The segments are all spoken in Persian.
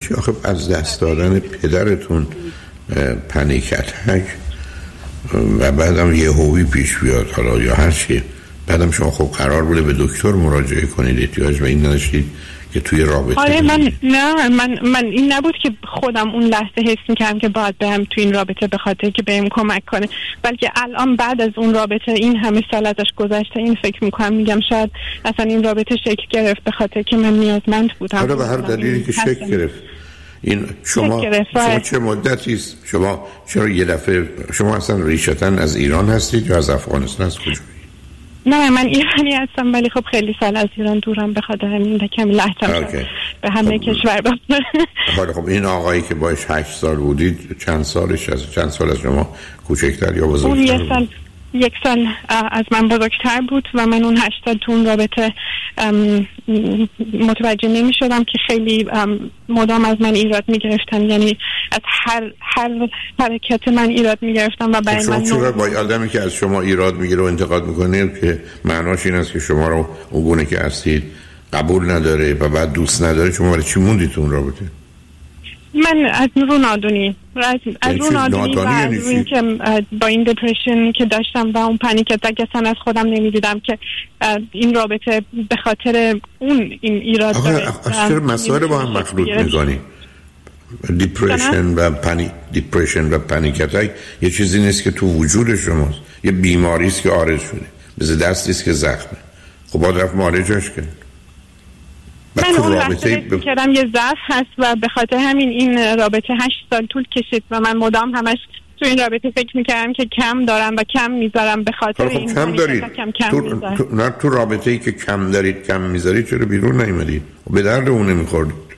چی آخه از دست دادن پدرتون پنیک اتک و بعدم یه هوی پیش بیاد حالا یا هر چی، بعدم شما خب قرار بوده به دکتر مراجعه کنید، احتیاج به این نداشتید که توی رابطه. آره من این نبود که خودم اون لحظه حس می‌کردم که باید برم توی این رابطه به خاطر که بهم کمک کنه، بلکه الان بعد از اون رابطه این همه سال ازش گذشته این فکر می‌کنم، میگم شاید اصلا این رابطه شکل گرفت به خاطر که من نیازمند بودم. حالا به هر دلیلی که شکل گرفت این شما چه مدتی است؟ شما چرا یه دفعه شما اصلا ریشتاً از ایران هستید یا از افغانستان، از کجایی؟ نه من ایرانی هستم ولی خب خیلی سال از ایران دورم، به خاطر همین کمی لهجه‌ام به همه کشور باشه. حالا خب این آقایی که باش 8 سال بودید چند سال از شما کوچکتر یا بزرگتر؟ اون یک سال از من بزرگتر بود و من اون 8 سال تو اون رابطه متوجه نمی شدم که خیلی مدام از من ایراد می گرفتن، یعنی از هر حرکت من ایراد می گرفتن و برای من چرا با آدمی که از شما ایراد می گیره و انتقاد می کنه که معناش این است که شما رو اون گونه که هستید قبول نداره و بعد دوست نداره، شما برای چی موندید تو اون رابطه؟ من از رو نادونی و از این که با این دپرشن که داشتم و اون پنیک اتک اصلا از خودم نمیدیدم که این رابطه به خاطر اون این ایراد داره. چرا مسائل با هم مخلوط می‌کنی؟ دیپرشن و پنیک اتک یه چیزی نیست که تو وجود شماست، یه بیماری است که عارض شده، مثل دستی است که زخمه. خب باید رفت معالجش کنید. من اون لحظه کردم یه ضعف هست و به خاطر همین این رابطه 8 سال طول کشید و من مدام همش تو این رابطه فکر میکردم که کم دارم و کم میذارم به خاطر این کم دارید. تو رابطه‌ای که کم دارید کم میذارید چرا بیرون نیومدید و به درد اون نمیخوردید؟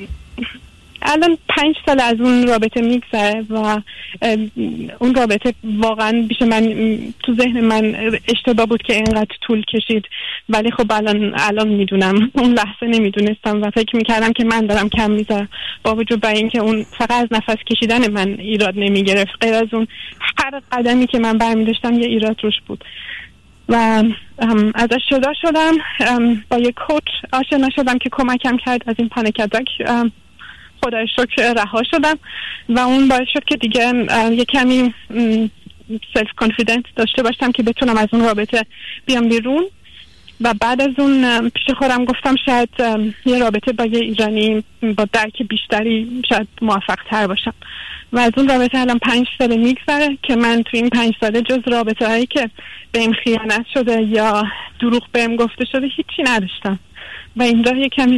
الان 5 سال از اون رابطه میگذره و اون رابطه واقعا بیش من تو ذهن من اشتباه بود که اینقدر طول کشید، ولی خب الان میدونم، اون لحظه نمیدونستم و فکر میکردم که من دارم کم میذارم، با وجود بر این که اون فقط از نفس کشیدن من ایراد نمیگرفت، غیر از اون هر قدمی که من برمی‌داشتم یه ایراد روش بود و ازش جدا شدم. با یه کوچ آشنا شدم که کمکم کرد از این پانیک اتک، خدای شکر رها شدم و اون باعث شد که دیگه یه کمی سلف کانفیدنس داشته باشم که بتونم از اون رابطه بیام بیرون و بعد از اون پیش خودم گفتم شاید یه رابطه با یه ایرانی با درک بیشتری شاید موفق تر باشم و از اون رابطه الان 5 سال میگذره که من تو این 5 ساله جز رابطه هایی که بهم خیانت شده یا دروغ بهم گفته شده هیچی نداشتم و اینجا یه کمی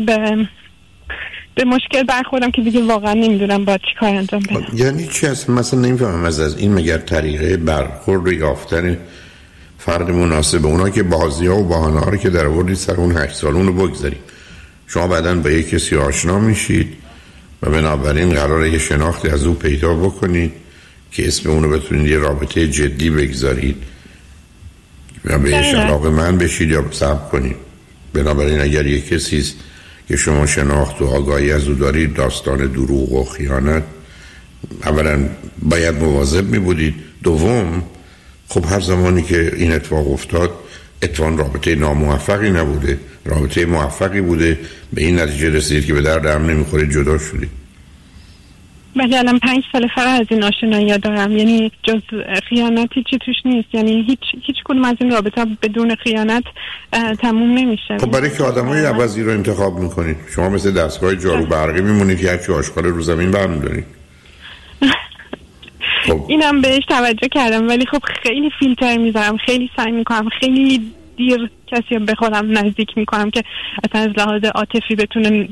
به مشکل برخوردم که دیگه واقعا نمیدونم باید چی کار انجام بدم. یعنی چی هست؟ مثلا نمیفهمم از این مگر طریقه برخورد یافتن فرد مناسب اونا که بازی‌ها و بهانه‌ها رو که در آوردید سر اون 8 سال اون رو بگذارید. شما بعداً با یک کسی آشنا میشید و بنابراین قراره یه شناختی از او پیدا بکنید که اسم اون رو بتونید یه رابطه جدی بگذارید و بهش علاقه‌مند بشید یا صبر کنید. بنابراین اگر یک کسی که شما شناخت و آگاهی از او دارید داستان دروغ و خیانت، اولا باید مواظب می بودید، دوم خب هر زمانی که این اتفاق افتاد اتفاقا رابطه ناموفقی نبوده، رابطه موفقی بوده، به این نتیجه رسید که به درد هم نمیخورید جدا شدید. بله الان 5 سال فقط از این آشنایی دارم، یعنی جز خیانتی چی توش نیست، یعنی هیچ کدوم از این رابطه بدون خیانت تموم نمیشه. خب برای که آدمای عوضی رو انتخاب میکنید شما مثل دستگاه جارو برقی میمونید که هرچی آشغال رو زمین برمی‌دارید. خب اینم بهش توجه کردم ولی خب خیلی فیلتر میذارم، خیلی سعی میکنم، خیلی دیر کسی به خودم نزدیک میکنم که اصلا از لحاظ عاطفی بتونم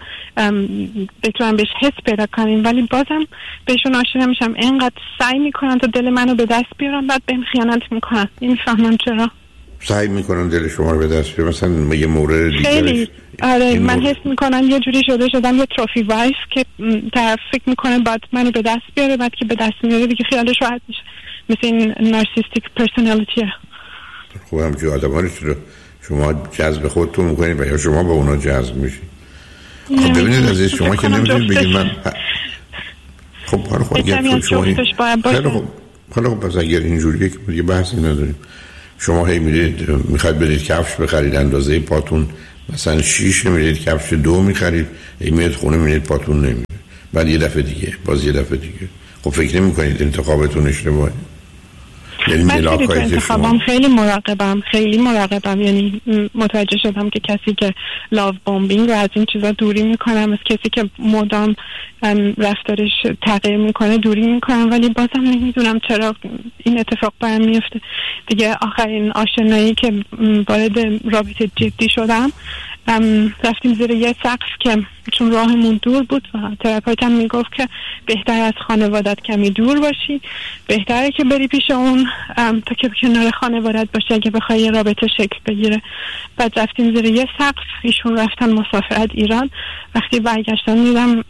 بهش حس پیدا کنیم، ولی بازم بهشون آشنا میشم، اینقدر سعی میکنن تا دل منو به دست بیارن بعد بهم خیانت میکنن. نمیفهمم چرا سعی میکنن دل شما رو به دست بیارن. مثلا یه مورد دیگه خیلی آره من حس میکنم یه جوری شدم یه تروفی وایف که طرف فکر میکنه بعد منو به دست بیاره، بعد که به دست میاره دیگه خیالش راحت میشه، مثل این نارسیستیک پرسونالیتی. خب همچون آدمانی رو شما جذب خودتون میکنید و یا شما به اونا جذب میشید. خب ببینید عزیز شما که نمیتونید بگید من خب اگر شما حالا خب پس اگر اینجوریه که دیگه بحثی نداریم. شما هی میرید میخواید برید کفش بخرید اندازه پاتون مثلا 6 میرید کفش 2 میخرید، هی میرید خونه میرید پاتون نمیره. بعد یه دفعه دیگه باز یه دفعه دیگه. خب فکر نمی‌کنید انتخابتون اشتباهه؟ یعنی من خیلی مراقبم یعنی متوجه شدم که کسی که لاو بامبینگ و از این چیزا دوری میکنم، از کسی که مدام رفتارش تغییر میکنه دوری میکنم، ولی بازم نمیدونم چرا این اتفاق برام میفته دیگه. آخرین آشنایی که وارد رابطه جدی شدم رفتیم زیر یه سقف که چون راهمون دور بود و تراپیوتم میگفت که بهتر از خانوادت کمی دور باشی، بهتره که بری پیش اون تا که کنار خانوادت باشی اگه بخوای یه رابطه شکل بگیره. بعد رفتیم زیر یه سقف، ایشون رفتن مسافرت ایران، وقتی برگشتن دیدم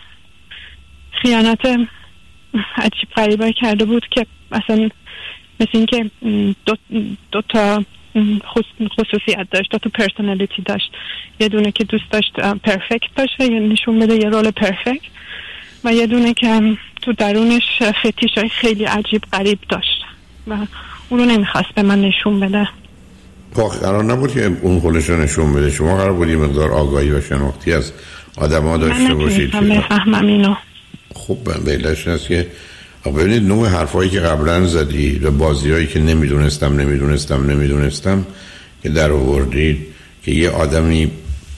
خیانت عجیب غریبه کرده بود که اصلا مثل این که دو تا خصوصیت داشت، تو پرسونالیتی داشت. یه دونه که دوست داشت پرفکت باشه، یه نشون بده یه رول پرفکت، و یه دونه که تو درونش فتیشای خیلی عجیب غریب داشت و اونو نمیخواست به من نشون بده. قرار نبود که اون خودش رو نشون بده، شما قرار بود یه مقدار آگاهی و شناختی از آدم ها داشته باشید. من نفهمم اینو. خب بهلش هست که ببینید نوع حرفایی که قبلا زدید و بازیایی که نمیدونستم که در آوردید که یه آدمی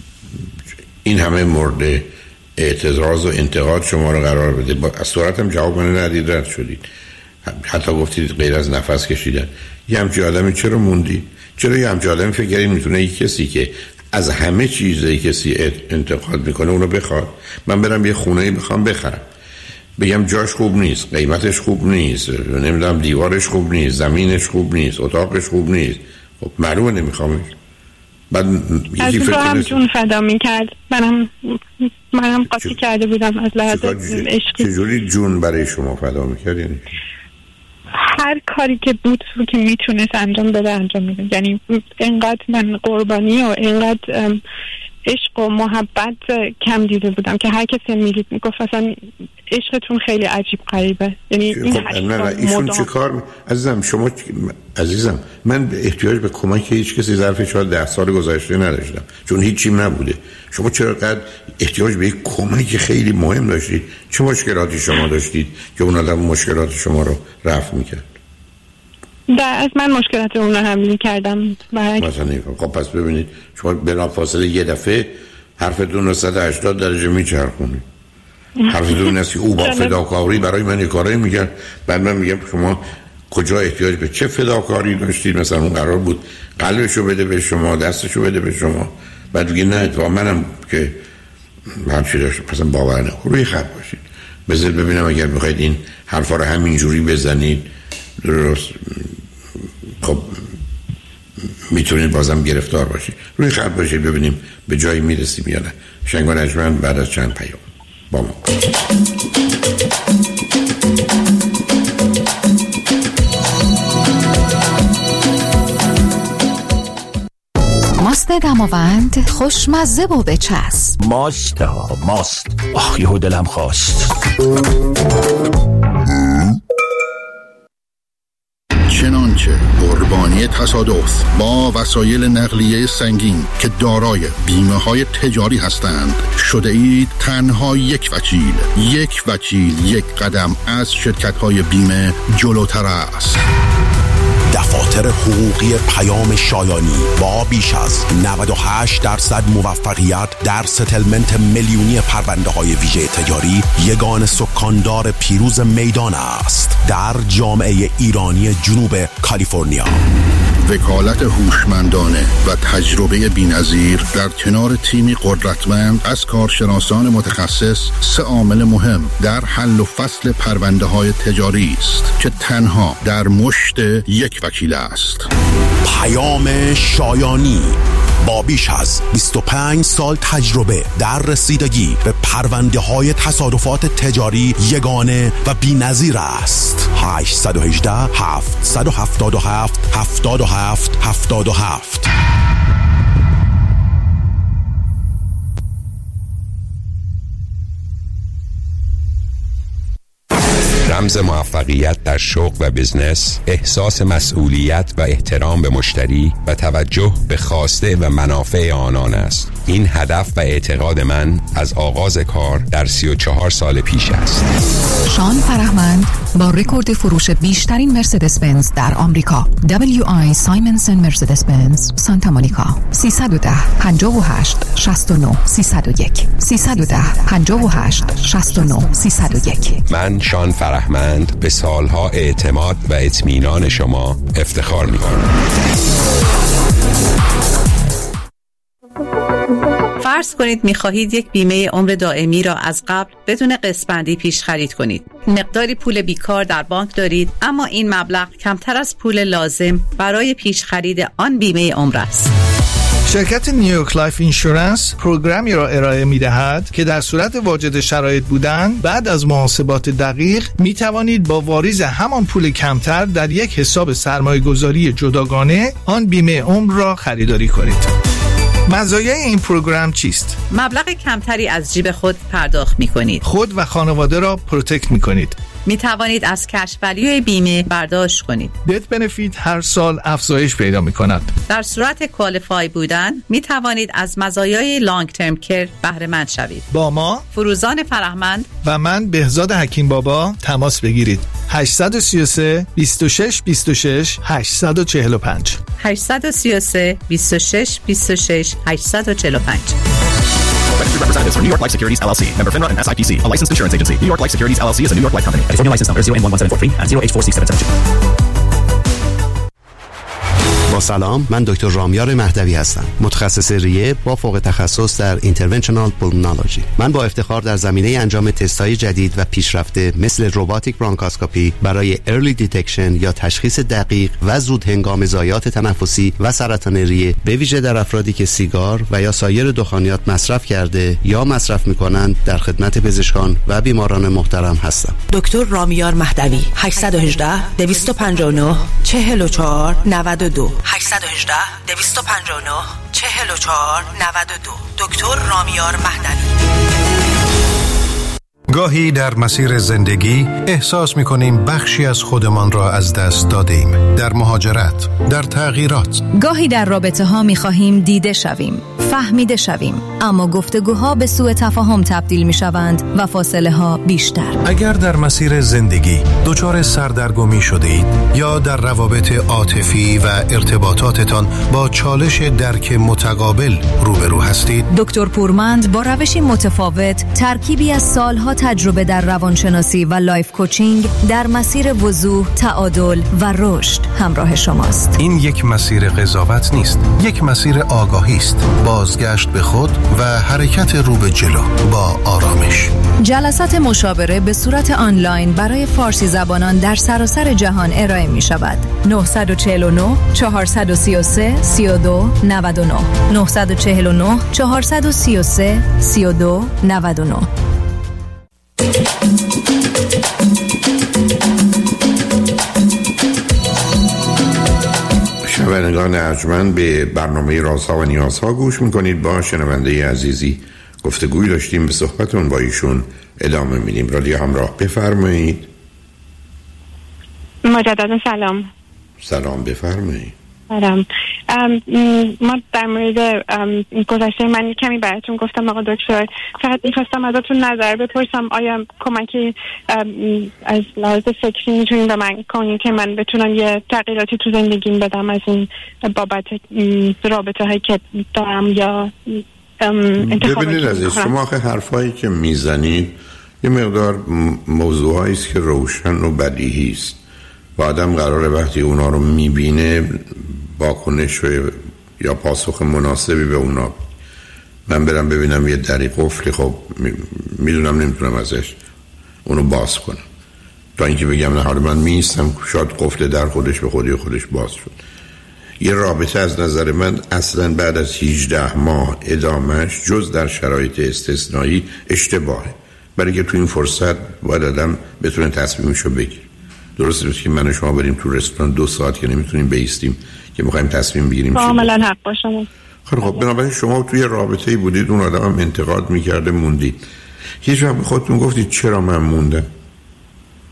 این همه مورد اعتراض و انتقاد شما رو قرار بده، با صورت هم جواب من ندید، رد شدید، حتی گفتید غیر از نفس کشیدن. یه همچین آدمی چرا موندید؟ چرا یه همچین آدمی فکر کردید میتونه یک کسی که از همه چیزی کسی انتقاد میکنه اونو بخواد؟ من برم یه خونه‌ای بخوام بخرم، بگم جاش خوب نیست، قیمتش خوب نیست، نمیدونم دیوارش خوب نیست، زمینش خوب نیست، اتاقش خوب نیست، خب معلومه نمیخوامش. بعد یکی فکر هم جون فدا میکرد، منم قاطی کرده بودم از لحاظ عشقی. چجوری جون برای شما فدا میکرد؟ یعنی هر کاری که بود که میتونست انجام بده انجام میده. یعنی اینقدر من قربانی و اینقدر عشق و محبت کم دیده بودم که هر کسی میدید میگفت اصلا عشقتون خیلی عجیب غریبه. یعنی این ایشون چه کار عزیزم من احتیاج به کمک هیچ کسی ظرف شاید 10 سال گذشته نداشتم، چون هیچیم نبوده. شما چرا قد احتیاج به یک کمک خیلی مهم داشتید؟ چه مشکلاتی شما داشتید که اون آدم مشکلات شما رو رفع میکرد؟ از من مشکلات اون رو حمل کردم مثلا. خب پس ببینید شما بلافاصله یه دفعه حرفتون رو 180 درجه میچرخونید. حرفتون این است که او با فداکاری برای من یه کاری میکرد، بعد من میگم شما کجا احتیاج به چه فداکاری داشتید؟ مثلا اون قرار بود قلبشو بده به شما، دستشو بده به شما، بعد میگه نه تو منم که همچی داشت. مثلا باور نکنید، روی خط باشید، بذارید ببینم اگر میخواید این حرفا رو همینجوری بزنید درست خب میتونید بازم گرفتار باشید. روی خط باشید ببینیم به جایی میرسیم یا نه. شنگ و نجمن بعد از چند پیام با ما. ماست دماوند خوشمزه و بچسب. ماست آخ یهو دلم خواست. چنانچه قربانی تصادف با وسایل نقلیه سنگین که دارای بیمه‌های تجاری هستند شده اید تنها یک وکیل یک قدم از شرکت‌های بیمه جلوتر است. دفاتر حقوقی پیام شایانی با بیش از 98% موفقیت در ستلمنت میلیونی پرونده‌های ویژه تجاری یگان سکاندار پیروز میدان است در جامعه ایرانی جنوب کالیفرنیا. وکالت هوشمندانه و تجربه بی‌نظیر در کنار تیمی قدرتمند از کارشناسان متخصص 3 عامل مهم در حل و فصل پرونده‌های تجاری است که تنها در مشت یک وکیل است. پیام شایانی با بیش از 25 سال تجربه در رسیدگی به پرونده‌های تصادفات تجاری یگانه و بی‌نظیر است. 818 777 77 77. رمز موفقیت در شغل و بزنس، احساس مسئولیت و احترام به مشتری و توجه به خواسته و منافع آنان است. این هدف و اعتقاد من از آغاز کار در 34 سال پیش است. شان فرهمند با رکورد فروش بیشترین مرسدس بنز در آمریکا، WI سایمنسن مرسدس بنز سانتا مونیکا، 310 58 69 301 310 58 69 301. من شان فرهمند به سالها اعتماد و اطمینان شما افتخار می‌کنم. فرض کنید می‌خواهید یک بیمه عمر دائمی را از قبل بدون قسط‌بندی پیش خرید کنید. مقداری پول بیکار در بانک دارید، اما این مبلغ کمتر از پول لازم برای پیش خرید آن بیمه عمر است. شرکت نیویورک لایف اینشورنس پروگرامی را ارائه می‌دهد که در صورت واجد شرایط بودن بعد از محاسبات دقیق می توانید با واریز همان پول کمتر در یک حساب سرمایه‌گذاری جداگانه آن بیمه عمر را خریداری کنید. مزایای این پروگرام چیست؟ مبلغ کمتری از جیب خود پرداخت می‌کنید. خود و خانواده را پروتکت می‌کنید. می توانید از کش ولیوی بیمه برداشت کنید. دت بنفیت هر سال افزایش پیدا می کند. در صورت کوالیفای بودن می توانید از مزایای لانگ ترم کیر بهره مند شوید. با ما فروزان فرهمند و من بهزاد حکیم بابا تماس بگیرید. 833 26 26 845 833 26 26 845. Registered representatives for New York Life Securities LLC. Member FINRA and SIPC. A licensed insurance agency. New York Life Securities LLC is a New York Life company. California license number 0N11743 and 0H46772. با سلام، من دکتر رامیار مهدوی هستم، متخصص ریه با فوق تخصص در اینترونشنال پولمونولوژی. من با افتخار در زمینه انجام تست‌های جدید و پیشرفته مثل روباتیک برانکاسکوپی برای ارلی دیتکشن یا تشخیص دقیق و زود هنگام ضایعات تنفسی و سرطان ریه، به ویژه در افرادی که سیگار و یا سایر دخانیات مصرف کرده یا مصرف می‌کنند، در خدمت پزشکان و بیماران محترم هستم. دکتر رامیار مهدوی 818 259 44 92 818 259 44 92. دکتر رامیار مهدوی. گاهی در مسیر زندگی احساس می‌کنیم بخشی از خودمان را از دست دادیم. در مهاجرت، در تغییرات. گاهی در رابطه‌ها می‌خواهیم دیده شویم، فهمیده شویم، اما گفتگوها به سوء تفاهم تبدیل می‌شوند و فاصله‌ها بیشتر. اگر در مسیر زندگی دچار سردرگمی شدید یا در روابط عاطفی و ارتباطاتتان با چالش درک متقابل روبرو هستید، دکتر پورمند با روشی متفاوت، ترکیبی از سالها تجربه در روانشناسی و لایف کوچینگ در مسیر وضوح، تعادل و رشد همراه شماست. این یک مسیر قضاوت نیست، یک مسیر آگاهی است، بازگشت به خود و حرکت رو به جلو با آرامش. جلسات مشاوره به صورت آنلاین برای فارسی زبانان در سراسر جهان ارائه می شود. 949 433 32 99 949 433 32 99. شنوندگان ارجمند، به برنامه رازها و نیازها گوش میکنید. با شنونده عزیزی گفتگوی داشتیم، به صحبتون با ایشون ادامه میدیم. رادیو همراه، بفرمایید. مجددا سلام. سلام، بفرمایید. سلام. ما در مورد گذشته من کمی براتون گفتم آقا دکتر، فقط میخواستم ازتون نظر بپرسم آیا کمکی از لحاظ فکری میتونید به من کنید که من بتونم یه تغییراتی تو زندگیم بدم از این بابت رابطه هایی که دارم یا ببینید عزیز، شما آخه حرفایی که میزنید یه مقدار موضوعایی است که روشن و بدیهی است و آدم قراره وقتی اونا رو میبینه واکنش یا پاسخ مناسبی به اونا. من برم ببینم یه دری قفلی، خب میدونم نمیتونم ازش اونو باز کنم، تا اینکه بگم نه حالا من میستم شاید قفل در خودش به خودش باز شد. یه رابطه از نظر من اصلا بعد از 18 ماه ادامهش جز در شرایط استثنایی اشتباهه، برای که تو این فرصت باید آدم بتونه تصمیمشو بگیره. درسته که من و شما بریم تو رستوران 2 ساعت که نمیتونیم بیستیم که میخوایم تصمیم بگیریم. کاملا حق با شما. خب بنابراین شما توی رابطه‌ای بودید، اون آدم هم انتقاد میکرده، موندید. هیچ وقت به خودتون گفتید چرا من موندم؟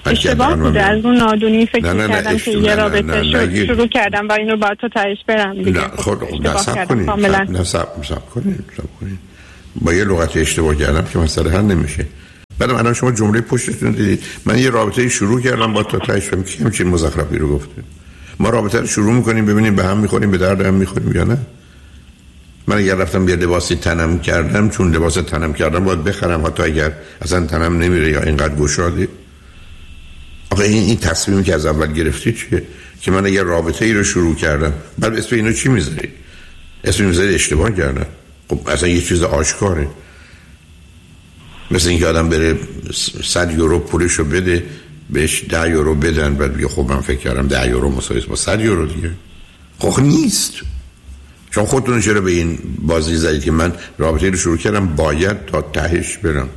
اشتباه بوده، از اون نادونی فکر کردم که یه رابطه شروع کردم و اینو باید تا تهش برم دیگه. نه خود نصب کنید با یه لغت اشتباه کردم که مسئله حل نمیشه. بعدم الان شما جمله پشتتون دیدید من یه رابطه شروع کردم با تا تهش فهمیدم که همچین مزخرفی رو گفته. ما رابطه رو شروع میکنیم ببینیم به هم میخوریم، به درد هم میخوریم یا نه. من اگر رفتم یه لباسی تنم کردم، چون لباس تنم کردم باید بخرم حتی اگر اصلا تنم نمیره یا اینقدر گشاده. آخه این تصمیمی که از اول گرفتی چیه؟ که من اگر رابطه ای رو شروع کردم بعد اسم اینو چی میذاری؟ اسم میذاری اشتباه کردم. خب اصلا یه چیز آشکاره. مثل اینکه آدم بره 100 یورو پولشو بده بهش 10 یورو بدن بعد بگه خب من فکر کردم 10 یورو مساوی با 100 یورو دیگه. خب نیست. چون خودتون چرا به این بازی زدید که من رابطه رو شروع کردم باید تا تهش برم؟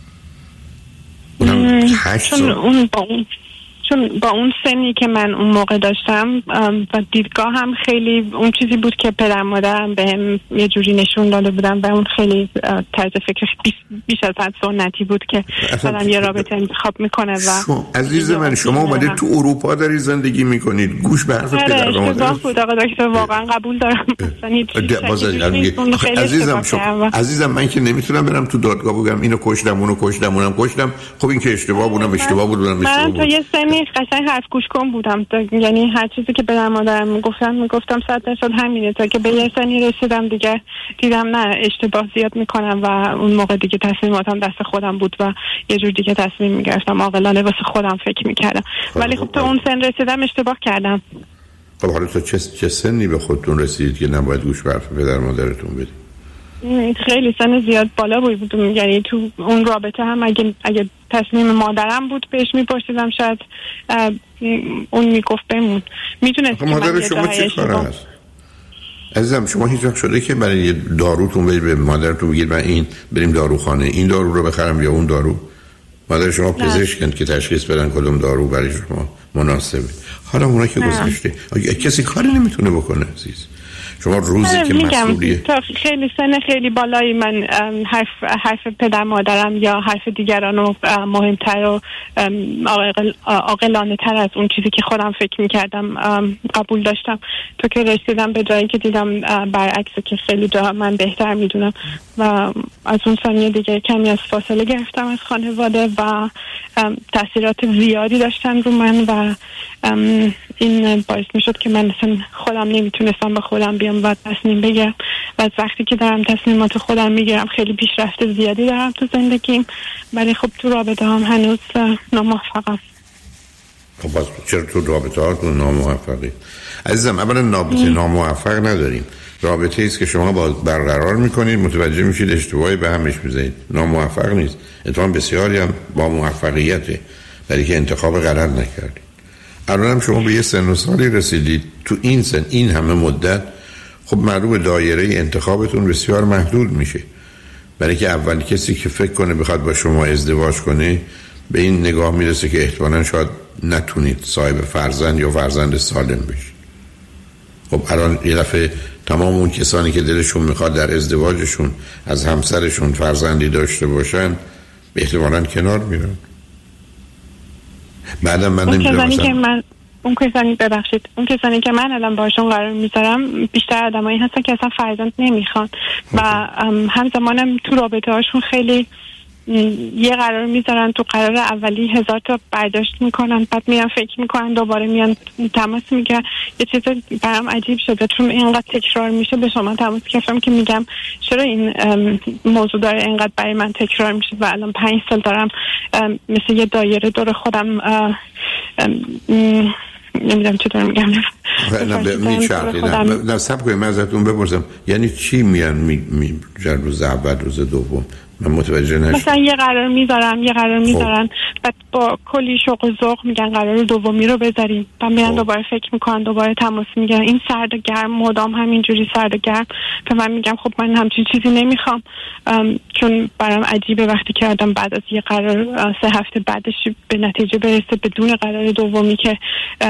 اونم 8 سال. چون با اون سنی که من اون موقع داشتم و دیدگاه هم خیلی اون چیزی بود که پدر مادرم بهم یه جوری نشون داده بودن و اون خیلی طرز فکر بیش از حد سنتی بود که مثلا یه رابطه انتخاب میکنه و عزیز من شما اومدید تو اروپا داری زندگی میکنید، گوش به حرف پدر و مادر بود. آقا دکتر واقعا قبول دارم. عزیزم من که نمیتونم برم تو دادگاه بگم اینو کشتم اونو کشتم اونم کشتم. خب این که اشتباه بودم اشتباه بود. من تو یه سنی قشنگ حرف گوش کن بودم، یعنی هر چیزی که پدر مادرم میگفتم 100% همینه. تا که به یه سنی رسیدم دیگه دیدم نه اشتباه زیاد میکنم و اون موقع دیگه تصمیماتم دست خودم بود و یه جور دیگه تصمیم میگرفتم، عاقلانه واسه خودم فکر میکردم. ولی خب تا اون سن رسیدم اشتباه کردم. خب حالا تو چه سنی به خودتون رسیدید که نباید گوش به حرف پدر مادرتون بدید؟ خیلی سن زیاد بالا بود، یعنی تو اون رابطه هم اگه تصمیم مادرم بود بهش میپرسیدم شاید اون میگفت بمون. میتونست که مادر شما چه کار هست؟ عزیزم شما هیچ وقت شده که برای یه داروتون برید به مادرتون بگید من این بریم داروخانه این دارو رو بخرم یا اون دارو؟ مادر شما پزشکن که تشخیص بدن کدوم دارو برای شما مناسبه. حالا اونا که گذشته کسی کاری نمیتونه بکنه عزیز. شما روزی که مسئولیه تا خیلی سن خیلی بالایی من حرف پدر مادرم یا حرف دیگرانو مهمتر و عاقلانه تر از اون چیزی که خودم فکر میکردم قبول داشتم. تو که رسیدم به جایی که دیدم برعکسه که خیلی جا من بهتر میدونم و از اون ثانیه دیگه کمی از فاصله گرفتم از خانواده و تاثیرات زیادی داشتن رو من و این باعث میشد که من مثلا خودم نمیتونستم با خودم بیام و تصمیم بگیرم و از وقتی که دارم تصمیمات خودم میگیرم خیلی پیشرفت زیادی دارم تو زندگیم، ولی خب تو رابطه هم هنوز ناموفقم. خب باز چرا تو رابطه هاتون ناموفقی؟ عزیزم اولا ناموفق نداریم. رابطه ایست که شما با برقرار میکنید متوجه میشید اشتباهی به همش میزنید. ناموفق نیست، اتفاقا بسیاری هم با موفقیته برای که انتخاب غلط نکردید. الان هم شما به یه سن و سالی رسیدید، تو این سن این همه مدت خب معلوم دایره انتخابتون بسیار محدود میشه، برای که اول کسی که فکر کنه بخواد با شما ازدواج کنه به این نگاه میرسه که احتمالاً شاید نتونید صاحب فرزند یا فرزند سالم بشید. خب الان یه دفعه تمام اون کسانی که دلشون میخواد در ازدواجشون از همسرشون فرزندی داشته باشن احتمالاً کنار میرن. بعدم من نمیدونم اون کسانی که من الان باشون قرار میذارم بیشتر آدمایی هستن که اصلا فرزند نمیخوان و همزمانم تو رابطه هاشون خیلی یه قرار میذارن تو قرار اولی 1000 تا برداشت میکنن، بعد میان فکر میکنن دوباره میان تماس میگیرن. یه چیز برام عجیب شده چون اینقدر تکرار میشه به شما تماس گرفتم که میگم چرا این موضوع داره اینقدر برای من تکرار میشه و الان 5 سال دارم مثل یه دایره دور خودم نمیدونم چطور میگم. نه سب کنیم من ازتون بپرسم یعنی چی میان روز اول روز دوم؟ من متوجه نشدم. مثلا یه قرار میذارن بعد با کلی شوق و ذوق میگن قرار دومی رو بذاریم، بعد میرن دوباره فکر میکنن دوباره تماس میگیرن. این سرد و گرم مدام همینجوری سرد و گرم که من میگم خب من همچین چیزی نمیخوام، چون برام عجیبه وقتی که آدم بعد از یه قرار 3 هفته بعدش به نتیجه برسه بدون قرار دومی که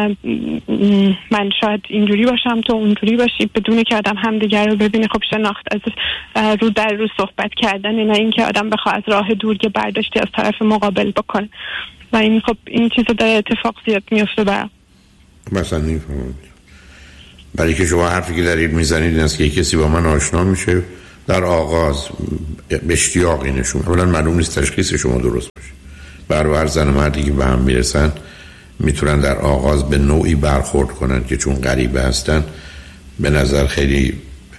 من شاید اینجوری باشم تو اونجوری باشی، بدون که آدم همدیگر رو ببینه. خب شناخت از رو در رو صحبت کردن، نه اینکه اینکه آدم بخواد از راه دور که برداشتی از طرف مقابل بکنه و این خب این چیزا داره اتفاق زیاد میفته. برام مثلا نمیفهمم، برای که شما حرفی که دارید میزنید این است که کسی با من آشنا میشه در آغاز به اشتیاقی نشون، اولا معلوم نیست تشخیص شما درست باشه. برابر زن و مردی که به هم میرسن میتونن در آغاز به نوعی برخورد کنن که چون غریبه هستن به نظر خیلی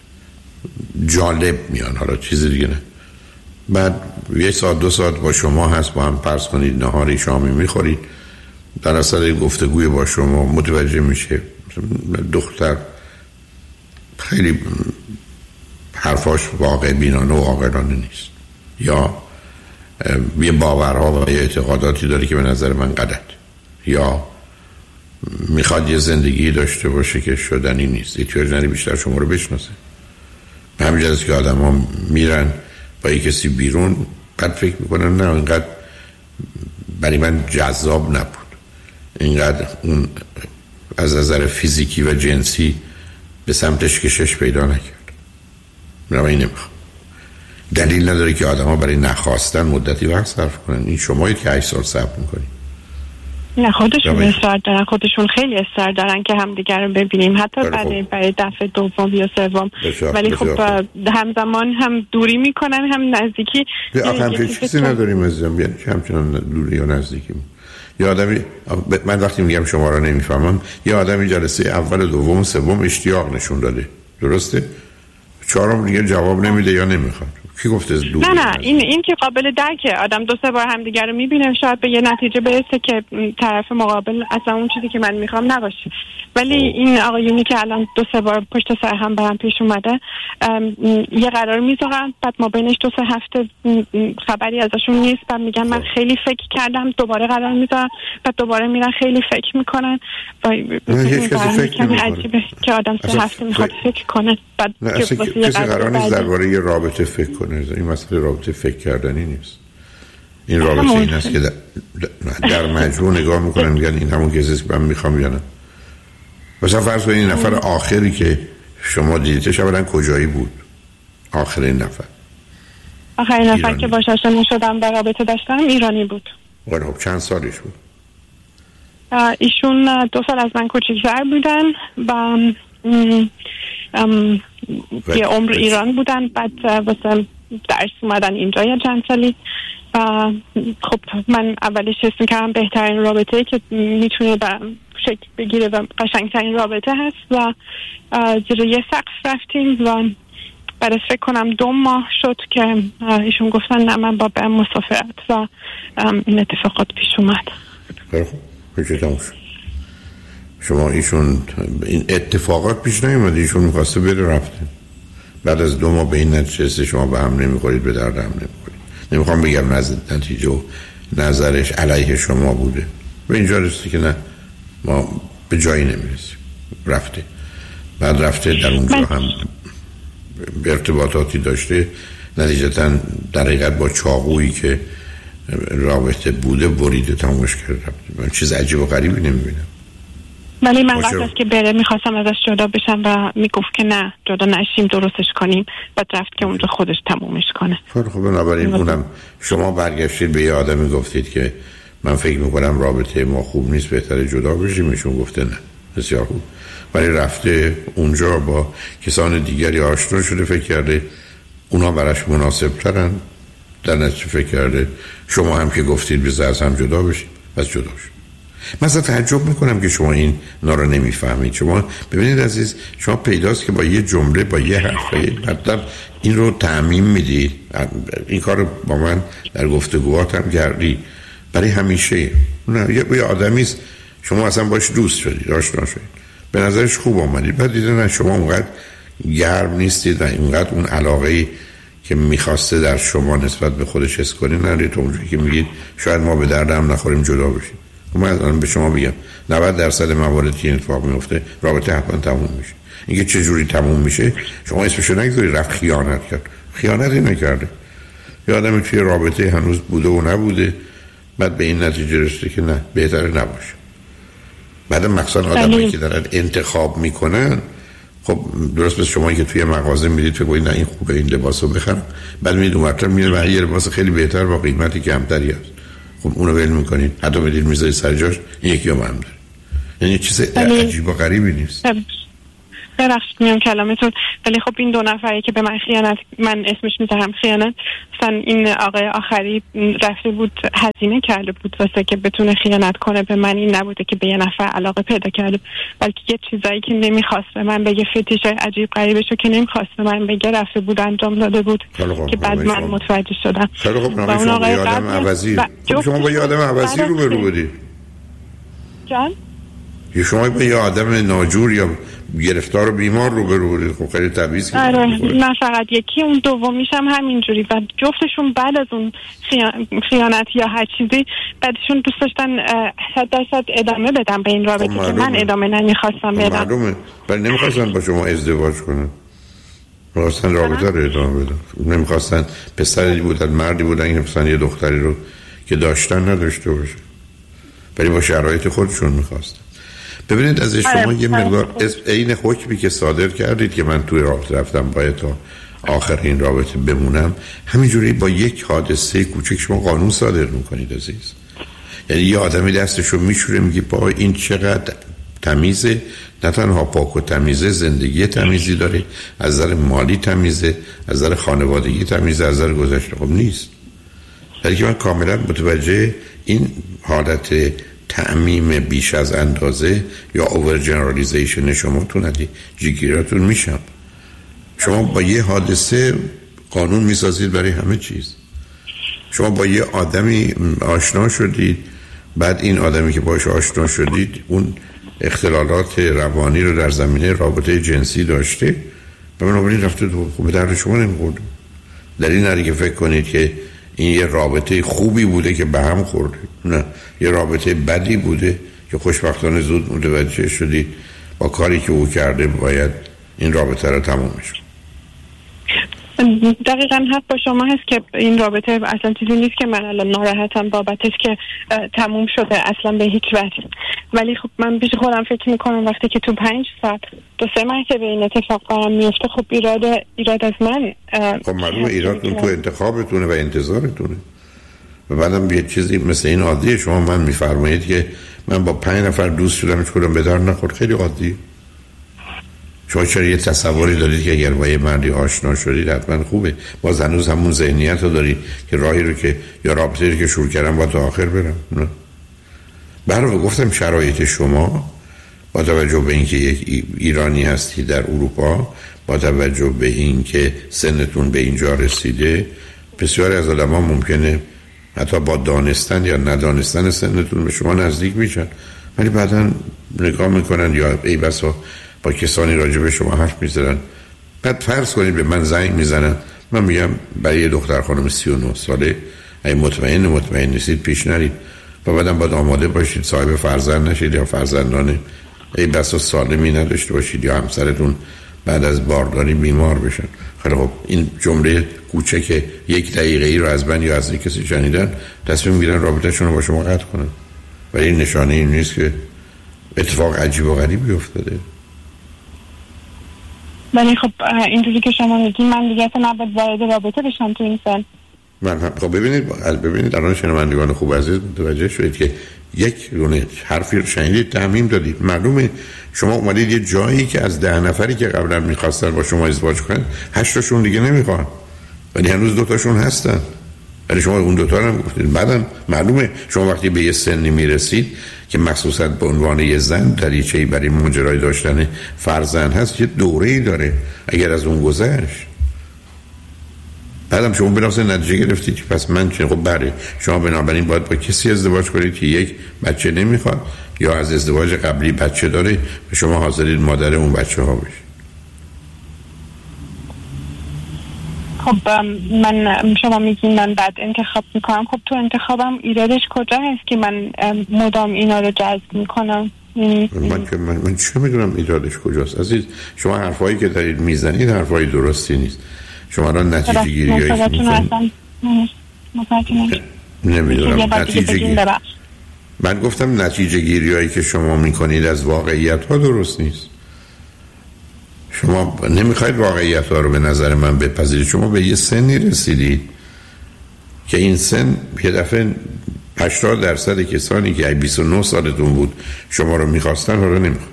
جالب میان، حالا چیز دیگه نه. بعد 1 ساعت 2 ساعت با شما هست، با هم فرض کنید نهاری شامی میخورید، در اثر گفتگوی با شما متوجه میشه دختر خیلی حرفاش واقع بینانه و عاقلانه نیست، یا یه باورها و یه اعتقاداتی داره که به نظر من غلط، یا میخواد یه زندگی داشته باشه که شدنی نیست. احتیاج نداره بیشتر شما رو بشناسه. به همین جهت که آدم ها میرن با یه کسی بیرون، بعد فکر میکنن نه اینقدر برای من جذاب نبود، اینقدر اون از نظر فیزیکی و جنسی به سمتش کشش پیدا نکرد. من این نمیخوام. دلیل نداره که آدم ها برای نخواستن مدتی وقت صرف کنن. این شمایید که 8 سال صبر میکنید. نه خودشون اصرار دارن، خودشون خیلی اصرار دارن که همدیگر رو ببینیم، حتی برای دفعه دوم یا سوم، ولی خب همزمان هم دوری میکنن هم نزدیکی. آخه چیزی نداریم عزیزم، بیان که همچنان دوری یا نزدیکی. یه آدمی، من وقتی میگم شما رو نمیفهمم، یه آدمی جلسه اول دوم سوم اشتیاق نشون داده، درسته؟ 4م دیگه جواب نمیده یا نمیخواد. کی گفته از دور؟ نه این که قابل درکه. آدم 2-3 بار همدیگه رو میبینه، شاید به یه نتیجه برسه که طرف مقابل اصلا اون چیزی که من میخوام نباشه. ولی این آقایونی که الان 2-3 بار پشت سر هم برام پیش اومده، یه قرار میذارن، بعد ما بینش 2-3 هفته خبری ازشون نیست، بعد میگن من خیلی فکر کردم، دوباره قرار میذارن، بعد دوباره میرن خیلی فکر میکنن. هیچ کسی فکر نمیکنه. عجیبه که آدم 3 هفته میخواد فکر کنه، بعد کسی قرار نیست درباره یه رابطه فکر کنه. این مسئله رابطه فکر کردنی نیست. این رابطه این است که در مجموع نگاه میکنن میگن این همون کسی که من میخوام یا نه. مثلا فرض کنید این نفر آخری که شما دیدیدش اولا کجایی بود؟ آخرین نفر که باش آشنا شدم در رابطه داشتم ایرانی بود. خب چند سالش بود؟ ایشون 2 سال از من کوچیک‌تر بودن و یه عمر ایران بودن، بعد واسه درس اومدن اینجا یه چند سالی. و خب من اولش حس می‌کردم بهترین رابطه که میتونه شکل بگیره و قشنگترین رابطه هست و زیر یه سقف رفتیم و بعد از فکر کنم 2 ماه شد که ایشون گفتن نه من با برم مسافرت و این اتفاقات پیش اومد. شما ایشون این اتفاقات پیش نیومد، ایشون می‌خواسته بره رفته، بعد از 2 ماه به این نتیجه شما به هم نمیخورید، به درد هم نمیخورید. نمیخوام بگم نتیجه و نظرش علیه شما بوده، به اینجا رسید که نه ما به جایی نمیرسیم، رفته. بعد رفته در اونجا هم ارتباطاتی داشته، نتیجتا در حقیقت با چاقویی که رابطه بوده بریده تمومش کرده رفته. من چیز عجیب و غریبی نمیبینم. ولی من قبل از که بره میخواستم ازش جدا بشم و میگفت که نه جدا نشیم درستش کنیم، بعد رفت که اونجا خودش تمومش کنه. خب بنابراین اونم شما برگشتید به یه آدمی گفتید که من فکر میکنم رابطه ما خوب نیست، بهتره جدا بشیم. ایشون گفته نه، بسیار خوب. ولی رفته اونجا با کسان دیگری آشنا شده، فکر کرده اونا براش مناسب ترن، در نتیجه فکر کرده شما هم که گفتید بذار از هم جدا بشیم، پس جدا شد. مثلا تعجب میکنم که شما این رو نمیفهمید. شما ببینید عزیز، شما پیداست که با یه جمله، با یه حرفه مطلب این رو تعمیم میدید. این کار با من در گفتگوهاتم کردی برای همیشه. یه آدمیست شما اصلا باش دوست شدید، آشنا شدید، به نظرش خوب آمدید، بعد دیدن نه شما اونقدر گرم نیستید و اینقدر اون علاقه‌ای که میخواسته در شما نسبت به خودش حس کنید ندارید. اونجوری که میگید شاید ما به درد هم نخوریم، جدا بشیم. من الان به شما بگم 90% مواردی که اتفاق میفته رابطه حتما تموم میشه. اینکه چه جوری تموم میشه شما اسمشو نگذارید رفت خیانت کرد. خیانتی نکرده. یه آدمی توی رابطه هنوز بوده و نبوده، بعد به این نتیجه رسیده که نه بهتره نباشه. بعد مخصوصا آدمایی که دارن انتخاب میکنن، خب درست مثل شما که توی مغازه میرید فکر کنید نه این خوبه این لباسو بخرم، بعد میرید اونورتر میرید و یه لباس خیلی بهتر با قیمتی کمتری هست، خب اونو ول میکنید، حتی میرید میذارید سر جاش، این یکی هم داره. یعنی چیز عجیب و غریبی نیست. ببخشید میام کلامتون، ولی خب این دو نفری که به من خیانت، من اسمش میذارم خیانت، مثلا این آقای آخری رفته بود هزینه کرده بود واسه که بتونه خیانت کنه به من، این نبوده که به یه نفر علاقه پیدا کرده، بلکه یه چیزایی که نمیخواست به من بگه، فتیشای عجیب غریبشو که نمیخواست به من بگه رفته بود انجام داده بود که بعد من متوجه شدم. خیلی خب شما با یه آدم عوضی رو به رو بدید. جان؟ شما با یه آدم ناجور یا گرفتار و بیمار رو برو، خب خیلی طبیعیه که نه فقط یکی، اون دومیش هم همینجوری و جفتشون بعد از اون خیانت یا هر چیزی بعدشون دوست داشتن 100% ادامه بدم به این رابطه که من ادامه نمیخواستم بدم. معلومه، ولی نمیخواستن با شما ازدواج کنن، میخواستن رابطه رو ادامه بدن، نمیخواستن پسری بودن مردی بودن که مثلا یه دختری رو که داشتن نداشته باشه، ولی با شرایط خودشون میخواستن. ببینید از شما یه مقدار این حکمی که صادر کردید که من توی رابطه رفتم باید تا آخر این رابطه بمونم، همینجوری با یک حادثه کوچک شما قانون صادر میکنید عزیز. یعنی یه آدمی دستشو میشوره میگه با این چقدر تمیزه، نه تنها پاک و تمیزه، زندگی تمیزی داره، از نظر مالی تمیزه، از نظر خانوادگی تمیزه، از نظر گذشته. خب نیست. ولی که من کاملا متوجه این حالت تعمیم بیش از اندازه یا اوور جنرالیزیشن شما تو نتیجه‌گیریاتون میشم. شما با یه حادثه قانون میسازید برای همه چیز. شما با یه آدمی آشنا شدید، بعد این آدمی که باهاش آشنا شدید اون اختلالات روانی رو در زمینه رابطه جنسی داشته، بنابراین رفته خوب به درد شما نمیخورد. در این حالی که فکر کنید که این یه رابطه خوبی بوده که به هم خورده، نه، یه رابطه بدی بوده که خوشبختانه زود متوجه شدید با کاری که او کرده باید این رابطه رو تمومش. دقیقاً حق با شما هست که این رابطه اصلا چیزی نیست که من الان ناراحتم بابتش که تموم شده اصلا به هیچ وجه. ولی خب من پیش خودم فکر میکنم وقتی که تو 5 ساعت 2-3 مرتبه این اتفاق برام میفته، خب ایراد از من. خب معلومه ایرادتون تو انتخابتونه و انتظارتونه. و بعدم یه چیزی مثل این عادیه، شما من میفرمایید که من با 5 نفر دوست شدم هیچ کدوم به در نخورد، خیلی عادیه. شما چرا یه تصوری دارید که اگر با یه مردی آشنا شدید حتما خوبه، باز هنوز همون ذهنیت رو دارید که راهی رو که یا رابطه‌ای رو که شروع کردم با تا آخر برم؟ نه. برای گفتم شرایط شما با توجه به اینکه یک ایرانی هستی در اروپا، با توجه به اینکه سنتون به اینجا رسیده، بسیاری از آدم‌ها ممکنه حتی با دانستن یا ندانستن سنتون به شما نزدیک میشن، ولی بعداً نگاه میکنن یا ای بسا با کسانی راجع به شما حرف میزنن. بعد فرض کنید به من زنگ میزنن، من میگم برای یه دختر خانم 39 ساله اگه مطمئن نیستید پیش نرید و بعدم باید آماده باشید صاحب فرزند نشید یا فرزندان ای بسا سالمی نداشته باشید یا همسرتون بعد از بارداری بیمار بشن. خیلی خب این جمله کوچک 1 دقیقه ای رو از من یا از کسی شنیدن تصمیم میگیرن رابطه‌شون رو با شما قطع کنن، ولی این نشانه این نیست که اتفاق عجیب و غریبی افتاده. ولی خب اینجوری که شما میگین من دیگه اصلا نباید وارد رابطه بشم تو این سن. خب ببینید الان شنوندگان خوب عزیز متوجه شدید که یک دونه حرفی رو شنیدید تعمیم دادید. معلومه شما اومدید یه جایی که از 10 نفری که قبلا میخواستن با شما ازدواج کنن 8 تاشون دیگه نمیخوان، ولی هنوز 2 تاشون هستن، ولی شما اون 2 تا رو هم گفتید. بعدم معلومه شما وقتی به یه سنی میرسید که مخصوصا به عنوان یه زن دریچه‌ای برای ماجرای داشتن فرزند هست، یه دوره‌ای داره. اگر از اون گذشت بعدم شما بنابراین نتیجه گرفتید که پس من چه، خب بله شما بنابراین باید با کسی ازدواج کنید که یک بچه نمیخواد یا از ازدواج قبلی بچه داره و شما حاضرید مادر اون بچه ها بشید. خب من شما میگین من بعد انتخاب میکنم، خب تو انتخابم ایرادش کجا هست که من مدام اینا رو جذب میکنم؟ من چه میدونم ایرادش کجاست عزیز؟ شما حرفایی که دارید میزنید حرفای درستی نیست. شما الان نتیجه گیریایی نمیدونم من گفتم نتیجه گیریایی که شما میکنید از واقعیت ها درست نیست. شما نمیخواید واقعیت ها رو به نظر من بپذیرید. شما به یه سنی رسیدید که این سن یه دفعه 80% کسانی که 29 سالتون بود شما رو میخواستن رو نمیخواد.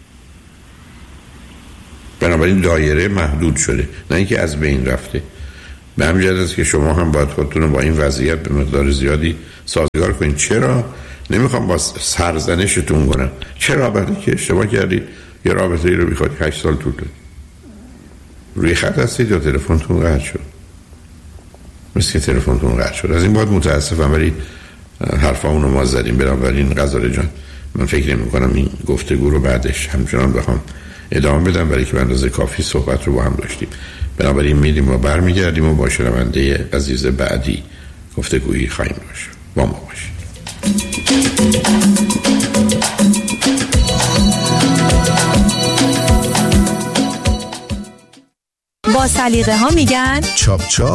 بنابراین دایره محدود شده، نه اینکه از بین رفته. به همین جهت است که شما هم باید خودتون رو با این وضعیت به مقدار زیادی سازگار کنید. چرا؟ نمیخوام با سرزنشتون کنم. چرا؟ برای که اشتباه کردید یه رابطه‌ای رو میخواد 8 سال طول بده. روی خط هستید یا تلفنتون قطع شد؟ مثل که تلفنتون قطع شد. از این باید متاسفم، ولی حرفامون رو ما زدیم. بنابراین غزاله جان، من فکر نمی کنم این گفتگو رو بعدش همچنان بخوام ادامه بدم، برای که به اندازه کافی صحبت رو با هم داشتیم. بنابراین میریم و برمیگردیم و با شنونده عزیز بعدی گفتگویی خواهیم داشت. با ما باشید. با سلیقه ها میگن چاپ چاپ